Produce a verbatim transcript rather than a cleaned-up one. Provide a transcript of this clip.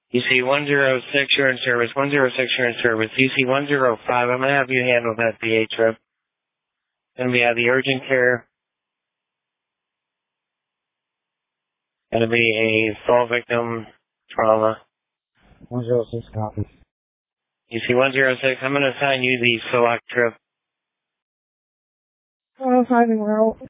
U C one zero six, you're in service. one zero six, you're in service. U C one zero five, I'm going to have you handle that V A trip. Going to be out of the urgent care. Going to be a fall victim trauma. one zero six, copy. U C one zero six, I'm going to assign you the select trip. Oh, finding well.